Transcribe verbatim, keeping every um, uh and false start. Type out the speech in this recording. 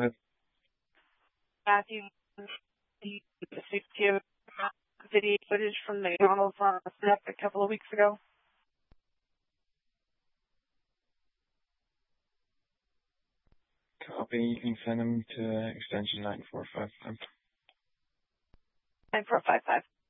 ahead. Matthew, the video footage from McDonald's on a snap a couple of weeks ago. Copy. You can send them to extension nine four five five. nine four five five.